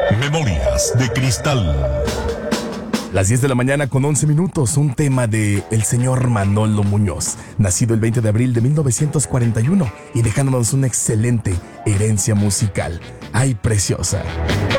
Memorias de Cristal. Las 10 de la mañana con 11 minutos, un tema de el señor Manolo Muñoz, nacido el 20 de abril de 1941 y dejándonos una excelente herencia musical. ¡Ay, preciosa!